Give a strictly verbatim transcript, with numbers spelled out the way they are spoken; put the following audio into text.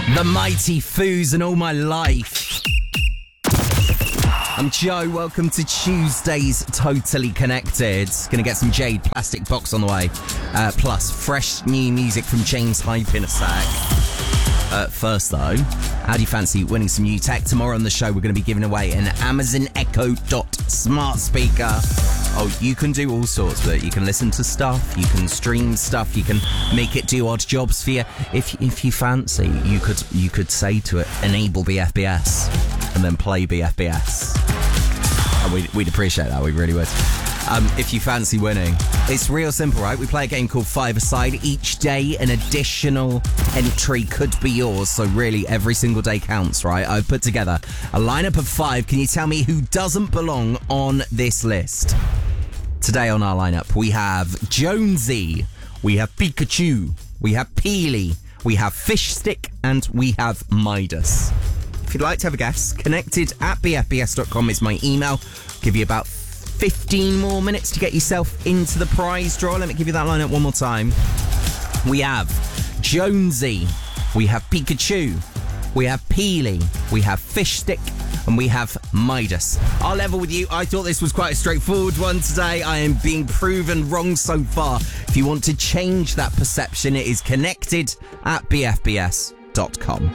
The Mighty Foos and All My Life. I'm Joe, welcome to Tuesday's Totally Connected. Gonna get some Jade Plastic Box on the way. Uh, plus, fresh new music from James Hype in a sec. Uh, first though, how do you fancy winning some new tech? Tomorrow on the show, we're going to be giving away an Amazon Echo Dot smart speaker. Oh, you can do all sorts with it. You can listen to stuff, you can stream stuff, you can make it do odd jobs for you. If if you fancy, you could you could say to it, enable B F B S, and then play B F B S. And we'd, we'd appreciate that, we really would. Um, if you fancy winning, it's real simple, right? We play a game called Five-A-Side. Each day, an additional entry could be yours. So really, every single day counts, right? I've put together a lineup of five. Can you tell me who doesn't belong on this list? Today on our lineup, we have Jonesy, we have Pikachu, we have Peely, we have Fishstick, and we have Midas. If you'd like to have a guess, connected at b f b s dot com is my email. Give you about fifteen more minutes to get yourself into the prize draw. Let me give you that lineup one more time. We have Jonesy, we have Pikachu, we have Peely, we have Fishstick, and we have Midas. I'll level with you. I thought this was quite a straightforward one today. I am being proven wrong so far. If you want to change that perception, it is connected at b f b s dot com.